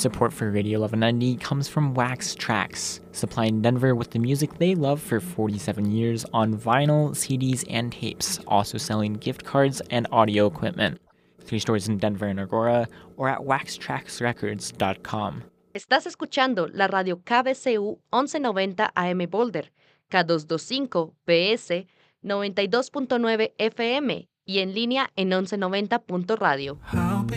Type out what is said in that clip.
Support for Radio 1190 comes from Wax Trax, supplying Denver with the music they love for 47 years on vinyl, CDs, and tapes, also selling gift cards and audio equipment. 3 stores in Denver and Aurora, or at waxtraxrecords.com. Estás escuchando la radio KBCU 1190 AM Boulder, K225 PS, 92.9 FM y en línea en 1190.radio.